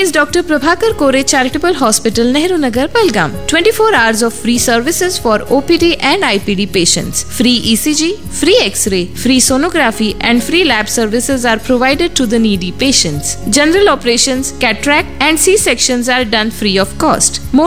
is Dr. Prabhakar Kore Charitable Hospital, Nehru Nagar, Belgaum. 24 hours of free services for OPD and IPD patients. Free ECG, free X-ray, free sonography and free lab services are provided to the needy patients. General operations, cataract and C-sections are done free of cost. More